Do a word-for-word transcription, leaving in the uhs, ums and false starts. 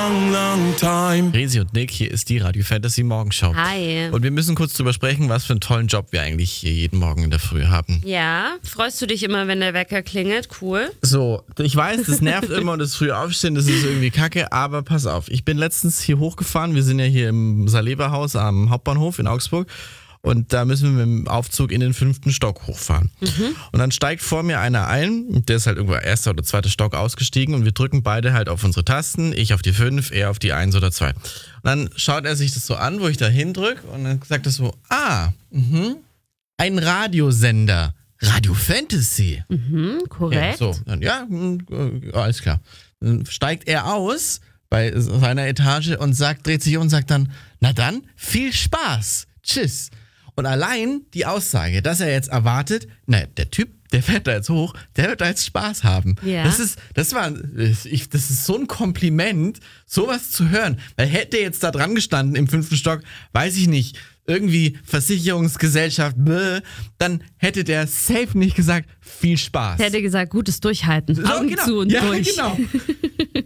long, long time. Resi und Nick, hier ist die Radio Fantasy Morgenshow. Hi. Und wir müssen kurz drüber sprechen, was für einen tollen Job wir eigentlich hier jeden Morgen in der Früh haben. Ja, freust du dich immer, wenn der Wecker klingelt? Cool. So, ich weiß, das nervt immer und das frühe Aufstehen, das ist irgendwie kacke, aber pass auf. Ich bin letztens hier hochgefahren, wir sind ja hier im Saleberhaus am Hauptbahnhof in Augsburg. Und da müssen wir mit dem Aufzug in den fünften Stock hochfahren. Mhm. Und dann steigt vor mir einer ein, der ist halt irgendwo erster oder zweiter Stock ausgestiegen und wir drücken beide halt auf unsere Tasten, ich auf die fünf, er auf die eins oder zwei. Und dann schaut er sich das so an, wo ich da hindrücke und dann sagt er so, ah, mh, ein Radiosender, Radio Fantasy. Mhm, korrekt. Ja, so, dann, ja, mh, alles klar. Dann steigt er aus bei seiner Etage und sagt, dreht sich um und sagt dann, na dann, viel Spaß, tschüss. Und allein die Aussage, dass er jetzt erwartet, na, der Typ, der fährt da jetzt hoch, der wird da jetzt Spaß haben. Ja. Das ist, das war, ich, das ist so ein Kompliment, sowas zu hören. Weil hätte er jetzt da dran gestanden im fünften Stock, weiß ich nicht, irgendwie Versicherungsgesellschaft, bläh, dann hätte der safe nicht gesagt, viel Spaß. Ich hätte gesagt, gutes Durchhalten. So, Augen genau. zu und ja, durch. Genau.